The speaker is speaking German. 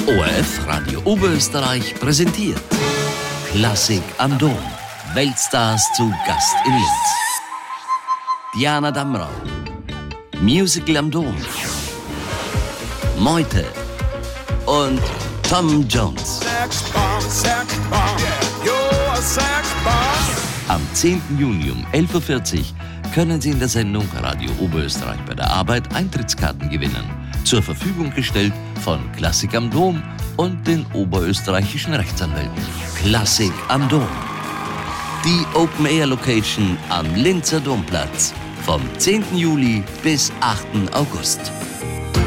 ORF Radio Oberösterreich präsentiert Klassik am Dom. Weltstars zu Gast in Linz. Diana Damrau. Musical am Dom. Meute und Tom Jones. Am 10. Juni um 11.40 Uhr können Sie in der Sendung Radio Oberösterreich bei der Arbeit Eintrittskarten gewinnen. Zur Verfügung gestellt von Klassik am Dom und den oberösterreichischen Rechtsanwälten. Klassik am Dom. Die Open-Air-Location am Linzer Domplatz. Vom 10. Juli bis 8. August.